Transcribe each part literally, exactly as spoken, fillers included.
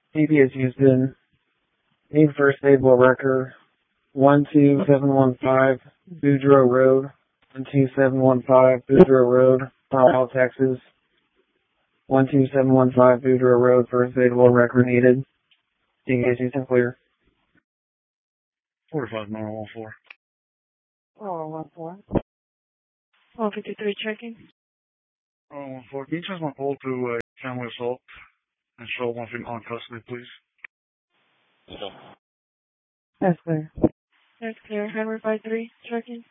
D B S Houston, need first aid will record one two seven one five Boudreaux Road, one two seven one five Boudreaux Road, Powell, Texas. one two seven one five Boudreaux Road, first aid will record needed. D B S Houston clear. forty-five nine one four. Oh, one four. one fifty-three checking. Oh, one four. Can you change my poll to uh, family assault and show one female in custody, please? That's clear. That's clear. Henry five three checking.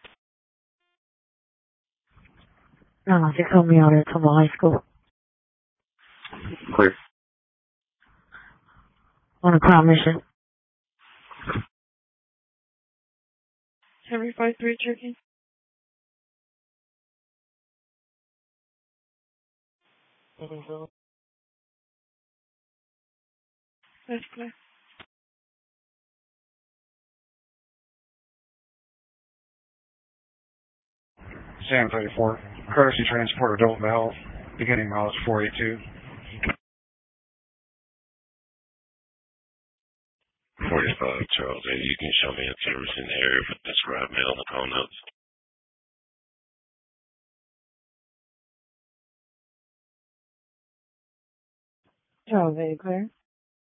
No, they called me out at Toma High School. Clear. On a crime mission. Henry five three checking. That's clear. Sam thirty-four. Courtesy transport adult male, beginning mileage four eighty-two. forty-five, Charles A. You can show me a service in the area for described male in the call notes. Charles A. clear.